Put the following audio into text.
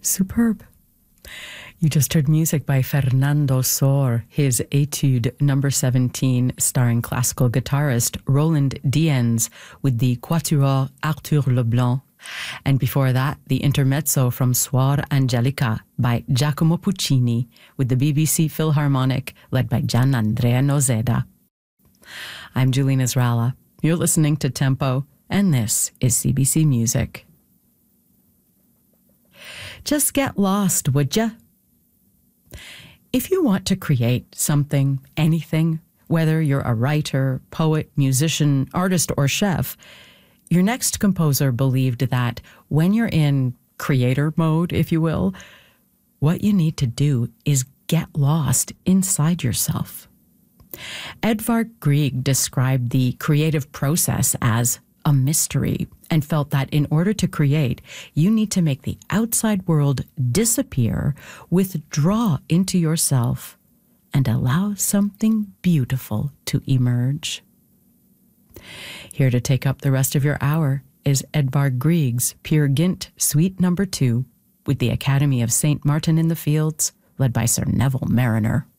Superb. You just heard music by Fernando Sor, his Etude number 17, starring classical guitarist Roland Dienz with the Quatuor Arthur Leblanc. And before that, the intermezzo from Suor Angelica by Giacomo Puccini with the BBC Philharmonic led by Gianandrea Nozeda. I'm Julene Israela. You're listening to Tempo, and this is CBC Music. Just get lost, would ya? If you want to create something, anything, whether you're a writer, poet, musician, artist, or chef, your next composer believed that when you're in creator mode, if you will, what you need to do is get lost inside yourself. Edvard Grieg described the creative process as a mystery and felt that in order to create, you need to make the outside world disappear, withdraw into yourself, and allow something beautiful to emerge. Here to take up the rest of your hour is Edvard Grieg's Peer Gynt Suite No. 2 with the Academy of St. Martin in the Fields, led by Sir Neville Marriner.